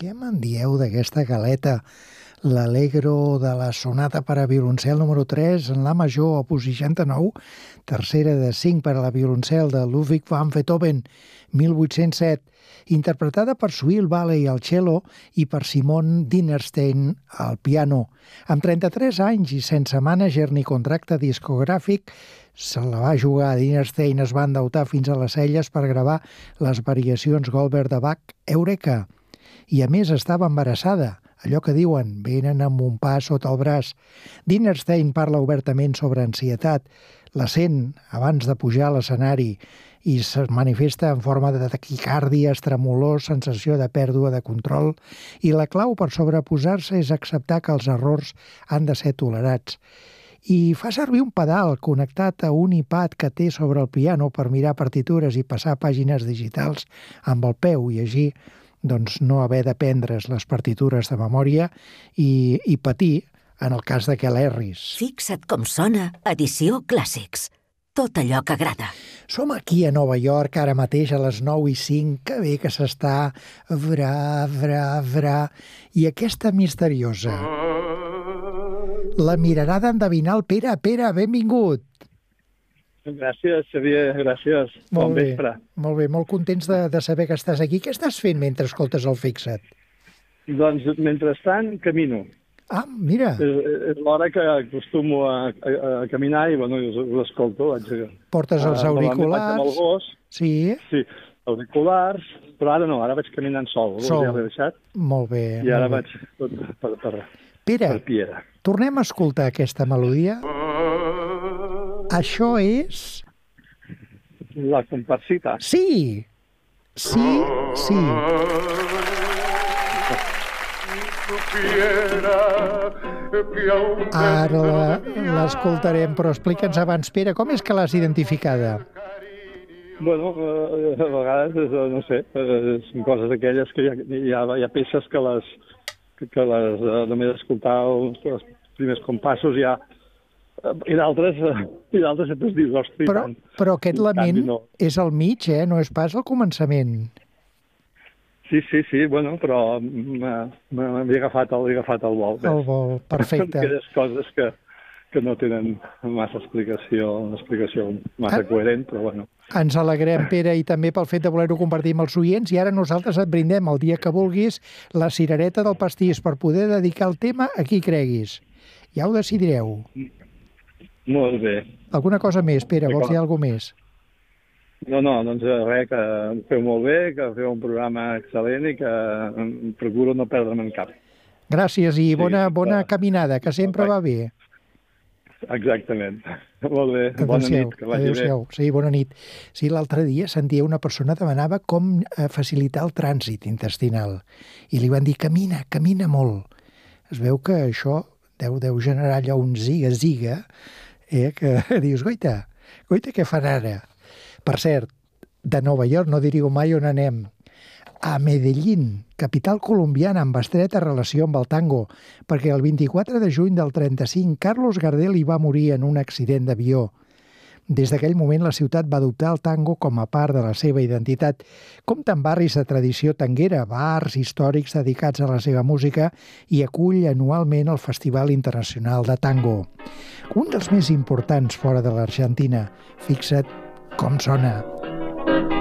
Què me'n dieu d'aquesta galeta? L'Allegro de la sonata per a violoncel número 3 en la major, opus 69, tercera de 5 per a la violoncel de Ludwig van Beethoven, 1807, interpretada per Suil Valley al cello i per Simon Dinerstein al piano. Amb 33 anys i sense mànager ni contracte discogràfic, se la va jugar. Dinerstein es va endeutar fins a les celles per gravar les variacions Goldberg de Bach Eureka. I a més estava embarassada, allò que diuen, venen amb un pas sota el braç. Dinerstein parla obertament sobre ansietat, la sent abans de pujar a l'escenari i es manifesta en forma de taquicàrdia, tremolor, sensació de pèrdua de control, i la clau per sobreposar-se és acceptar que els errors han de ser tolerats. I fa servir un pedal connectat a un iPad que té sobre el piano per mirar partitures i passar pàgines digitals amb el peu i així doncs no haver d'aprendre's les partitures de memòria i patir en el cas de Kell Harris. Fixa't com sona Edició Clàssics. Tot allò que agrada. Som aquí a Nova York ara mateix a les 9:05, que bé que s'està vrà, i aquesta misteriosa la mirarà d'endevinar el Pere. Pere, benvingut. Gràcies, Xavier, gràcies. Bon vespre. Molt bé, molt contents de saber que estàs aquí. Què estàs fent mentre escoltes el Fixa't? Doncs, mentrestant, camino. Ah, mira. És l'hora que acostumo a caminar i, bueno, us escolto. Portes els auriculars. Vaig amb el gos. Sí. Sí, auriculars, però ara no, ara vaig caminant sol. Sol. Ja l'he deixat. Molt bé. I ara vaig per Piera. Tornem a escoltar aquesta melodia. Això és... La comparsita. Sí! Ara l'escoltarem, però explica'ns abans, Pere, com és que l'has identificada? Bueno, a vegades, no sé, són coses aquelles que hi ha peces que només escoltar els primers compassos ja... I d'altres sempre es dius, hosti, però aquest lament és al mig, no és pas al començament. Sí, bueno, però m'he agafat el vol. El vol, perfecte. Aquelles coses que no tenen massa explicació, una explicació massa coherent, però bueno. Ens alegrem, Pere, i també pel fet de voler-ho compartir amb els oients, i ara nosaltres et brindem el dia que vulguis la cirereta del pastís per poder dedicar el tema a qui creguis. Ja ho decidireu. Molt bé. Alguna cosa més, Pere? Vols dir alguna més? No, doncs res, que ho feu molt bé, que feu un programa excel·lent i que procuro no perdre'm en cap. Gràcies i bona caminada, que sempre va bé. Exactament. Molt bé, bona nit, que vagi bé. Sí, bona nit. Sí, l'altre dia sentia una persona demanava com facilitar el trànsit intestinal i li van dir camina molt. Es veu que això deu generar allò un ziga, que dius, goita, què fan ara? Per cert, de Nova York no diríeu mai on anem. A Medellín, capital colombiana amb estreta relació amb el tango, perquè el 24 de juny del 35 Carlos Gardel hi va morir en un accident d'avió. Des d'aquell moment la ciutat va adoptar el tango com a part de la seva identitat. Compta amb barris de tradició tanguera, bars històrics dedicats a la seva música i acull anualment el Festival Internacional de Tango. Un dels més importants fora de l'Argentina. Fixa't com sona.